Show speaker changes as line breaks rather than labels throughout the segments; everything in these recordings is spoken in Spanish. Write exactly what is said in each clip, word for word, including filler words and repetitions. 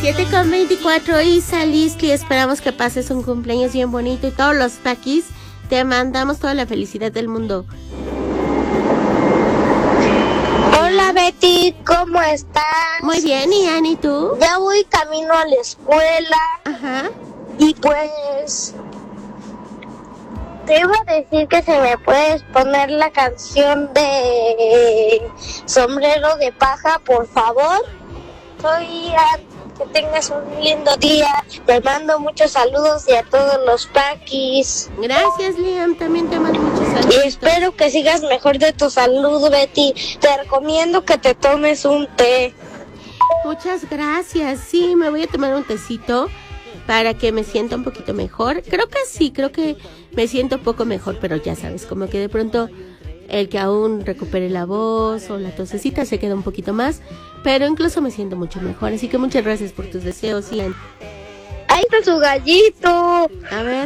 siete con veinticuatro, Isa Lizzy, esperamos que pases un cumpleaños bien bonito y todos los taquis, te mandamos toda la felicidad del mundo.
Hola Betty, ¿cómo estás?
Muy bien, Ian, ¿y tú?
Ya voy camino a la escuela.
Ajá.
Y pues te iba a decir que si me puedes poner la canción de Sombrero de Paja, por favor. Soy Ian, que tengas un lindo día. Te mando muchos saludos y a todos los paquis.
Gracias, Liam, también te mando muchos saludos.
Y espero que sigas mejor de tu salud, Betty. Te recomiendo que te tomes un té.
Muchas gracias, sí, me voy a tomar un tecito para que me sienta un poquito mejor. Creo que sí, creo que me siento un poco mejor, pero ya sabes, como que de pronto el que aún recupere la voz o la tosecita se queda un poquito más, pero incluso me siento mucho mejor, así que muchas gracias por tus deseos, Ian.
¡Ahí está su gallito!
A ver.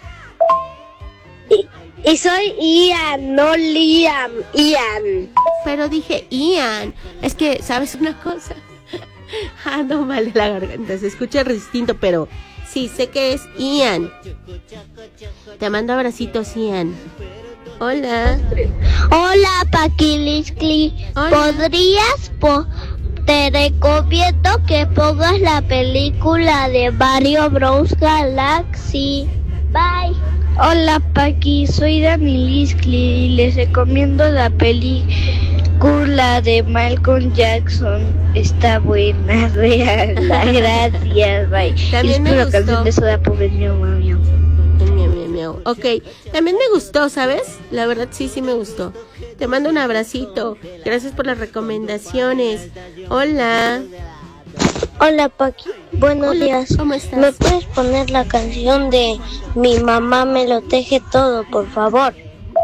Y, y soy Ian, no Liam, Ian.
Pero dije Ian, es que, ¿sabes una cosa? Ando mal de la garganta, se escucha distinto, pero sí, sé que es Ian. Te mando abracitos, Ian. Hola.
Hola, Paquiliscli. ¿Podrías, po te recomiendo que pongas la película de Mario Bros. Galaxy? Bye. Hola, Paqui, soy Dani Liscli y les recomiendo la película de Malcolm Jackson. Está buena, véanla. Gracias, bye.
También me gustó.
Canción de Soda Pobre, miau, miau, miau.
Miau, miau, miau. Ok, también me gustó, ¿sabes? La verdad sí, sí me gustó. Te mando un abracito. Gracias por las recomendaciones. Hola.
Hola, Paqui. Buenos
Hola,
días.
¿cómo estás?
¿Me puedes poner la canción de Mi mamá me lo teje todo, por favor?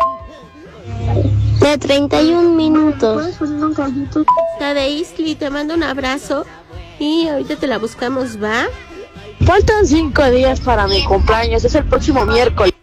De treinta y un minutos.
La de Isli, te mando un abrazo. Y ahorita te la buscamos, ¿va?
Faltan cinco días para mi cumpleaños, es el próximo miércoles.